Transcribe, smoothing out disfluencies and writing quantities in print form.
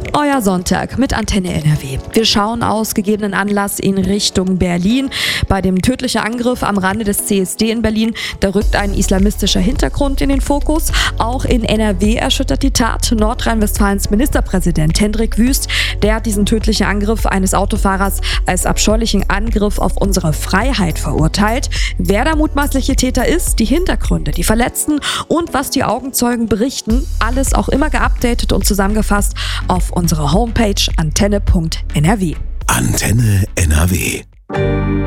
Euer Sonntag mit Antenne NRW. Wir schauen aus gegebenen Anlass in Richtung Berlin. Bei dem tödlichen Angriff am Rande des CSD in Berlin, da rückt ein islamistischer Hintergrund in den Fokus. Auch in NRW erschüttert die Tat. Nordrhein-Westfalens Ministerpräsident Hendrik Wüst, der hat diesen tödlichen Angriff eines Autofahrers als abscheulichen Angriff auf unsere Freiheit verurteilt. Wer der mutmaßliche Täter ist, die Hintergründe, die Verletzten und was die Augenzeugen berichten, alles auch immer geupdatet und zusammengefasst auf unserer Homepage antenne.nrw. Antenne NRW.